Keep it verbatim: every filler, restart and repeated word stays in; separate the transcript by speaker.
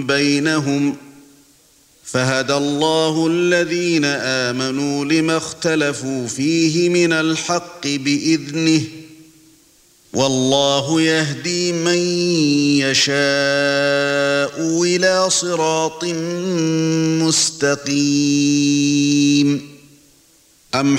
Speaker 1: بينهم فهدى الله الذين آمنوا لما اختلفوا فيه من الحق بإذنه والله يهدي من يشاء إلى صراط مستقيم. أم